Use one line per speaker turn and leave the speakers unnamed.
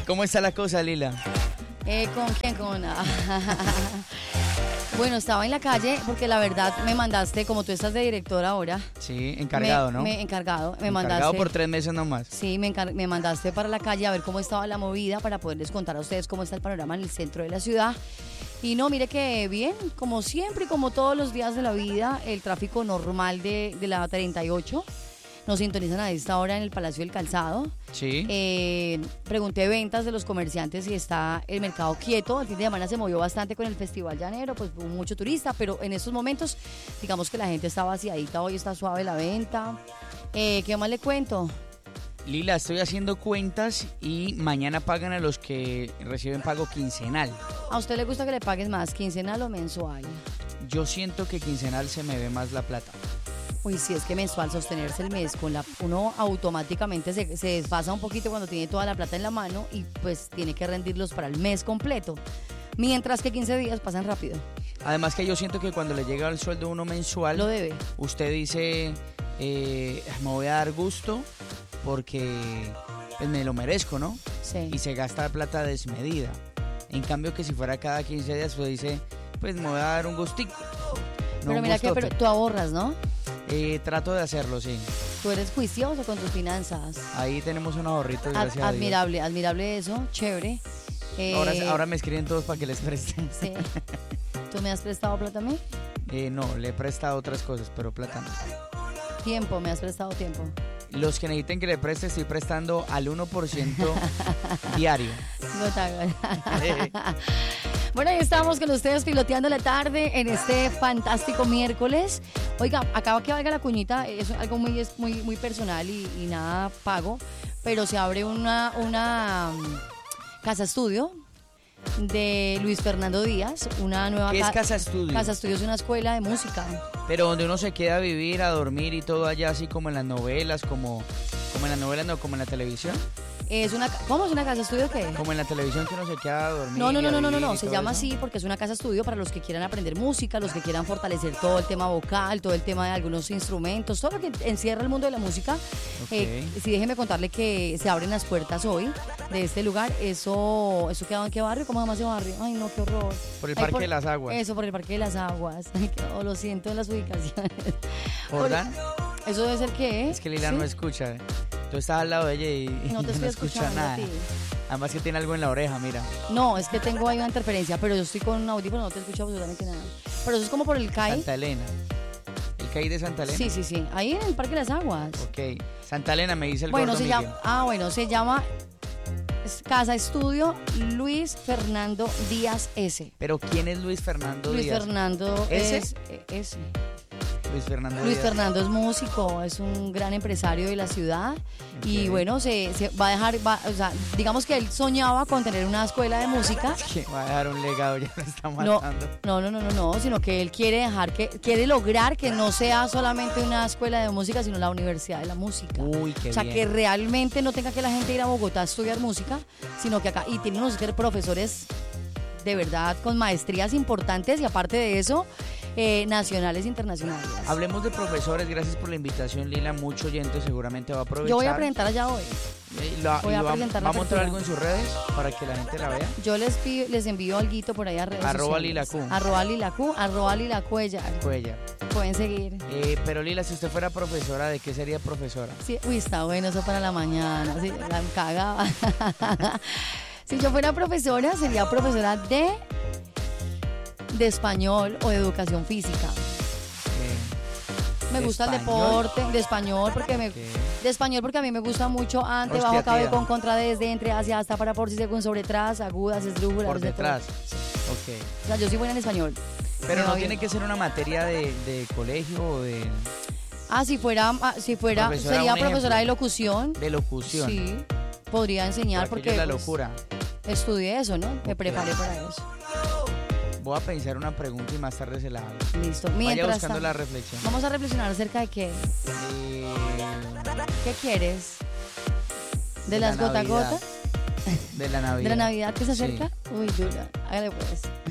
¿Cómo está la cosa, Lila?
¿Con quién? Bueno, estaba en la calle porque la verdad me mandaste, como tú estás de director ahora.
Sí, encargado, ¿no?
Encargado
mandaste.
Encargado
por 3 meses nomás.
Sí, me mandaste para la calle a ver cómo estaba la movida para poderles contar a ustedes cómo está el panorama en el centro de la ciudad. Y no, mire que bien, como siempre, como todos los días de la vida, el tráfico normal de la 38. Nos sintonizan a esta hora en el Palacio del Calzado.
Sí.
Pregunté ventas de los comerciantes y está el mercado quieto. El fin de semana se movió bastante con el Festival Llanero, pues hubo mucho turista, pero en estos momentos, digamos que la gente está vaciadita, hoy está suave la venta. ¿Qué más le cuento?
Lila, estoy haciendo cuentas y mañana pagan a los que reciben pago quincenal.
¿A usted le gusta que le paguen más, quincenal o mensual?
Yo siento que quincenal se me ve más la plata.
Uy, sí, es que mensual sostenerse el mes uno automáticamente se desfasa un poquito cuando tiene toda la plata en la mano y pues tiene que rendirlos para el mes completo. Mientras que 15 días pasan rápido.
Además que yo siento que cuando le llega el sueldo a uno mensual,
lo debe.
Usted dice, me voy a dar gusto porque pues, me lo merezco, ¿no?
Sí.
Y se gasta plata desmedida. En cambio que si fuera cada 15 días, usted dice, pues me voy a dar un gustico. No,
pero mira que tú ahorras, ¿no?
Trato de hacerlo, sí.
Tú eres juicioso con tus finanzas.
Ahí tenemos un ahorrito, gracias a Dios.
Admirable eso, chévere.
Ahora me escriben todos para que les preste.
Sí. ¿Tú me has prestado plata a mí?
No, le he prestado otras cosas, pero plata no.
Tiempo, me has prestado tiempo.
Los que necesiten que le preste, estoy prestando al 1% diario.
Bueno, ahí estamos con ustedes piloteando la tarde en este fantástico miércoles. Oiga, acaba que valga la cuñita, es algo muy personal y nada pago, pero se abre una casa estudio de Luis Fernando Díaz, una nueva
¿Qué es casa estudio?
Casa estudio es una escuela de música.
Pero donde uno se queda a vivir, a dormir y todo allá, así como en las novelas, como en las novelas, no, como en la televisión.
¿Cómo es una casa estudio qué?
Como en la televisión que uno se queda a dormir.
No, se llama así porque es una casa estudio para los que quieran aprender música, los que quieran fortalecer todo el tema vocal, todo el tema de algunos instrumentos, todo lo que encierra el mundo de la música.
Okay.
Sí, déjeme contarle que se abren las puertas hoy de este lugar. ¿Eso queda en qué barrio? ¿Cómo se llama ese barrio? Ay, no, qué horror.
Por el Parque de las Aguas.
Eso, por el Parque de las Aguas. Ay, lo siento en las ubicaciones.
¿Jordán?
¿Eso debe ser qué?
Es que Lila no escucha. Tú estás al lado de ella y
no
escucha nada. Además que tiene algo en la oreja, mira.
No, es que tengo ahí una interferencia, pero yo estoy con un audífono, no te escucho absolutamente nada. Pero eso es como por el CAI.
Santa Elena. ¿El CAI de Santa Elena?
Sí. Ahí en el Parque de las Aguas.
Ok. Santa Elena me dice el
gordo
Miguel.
Se llama Casa Estudio Luis Fernando Díaz S.
¿Pero quién es Luis Fernando Díaz?
Luis Fernando
¿S?
S.
Luis
Fernando es músico, es un gran empresario de la ciudad. Okay. Y bueno, se va a dejar, o sea, digamos que él soñaba con tener una escuela de música.
Sí, va a dejar un legado, ya lo está matando.
No, sino que él quiere lograr que no sea solamente una escuela de música, sino la Universidad de la Música.
Uy, qué bien.
O sea, que realmente no tenga que la gente ir a Bogotá a estudiar música, sino que acá, y tiene unos profesores de verdad con maestrías importantes y aparte de eso, nacionales e internacionales.
Hablemos de profesores, gracias por la invitación, Lila. Mucho oyente seguramente va a aprovechar.
Yo voy a presentar allá hoy.
¿Va a montar algo en sus redes para que la gente la vea?
Yo les envío alguito por ahí a redes sociales. @Lila Cuellar. Pueden seguir.
Pero Lila, si usted fuera profesora, ¿de qué sería profesora?
Sí, está bueno eso para la mañana. Sí, la cagaba. Si yo fuera profesora, sería profesora de español o de educación física. Me gusta el deporte, de español porque a mí me gusta mucho ante, bajo, cabe, con, contra, desde, entre, hacia, hasta, para, por, si, según, sobre, tras, agudas, esdrújulas.
Por detrás. Ok.
O sea, yo soy buena en español.
Pero no tiene que ser una materia de colegio o de...
Si fuera sería profesora de locución.
De locución.
Sí, podría enseñar porque
la locura.
Estudié eso, ¿no? Me preparé para eso.
Voy a pensar una pregunta y más tarde se la hago.
Listo.
Vaya buscando la reflexión.
Vamos a reflexionar acerca de qué. ¿Qué quieres? ¿De las gota-gota?
De la Navidad.
¿De la Navidad que se acerca? Sí. Uy, dura. Hágale pues.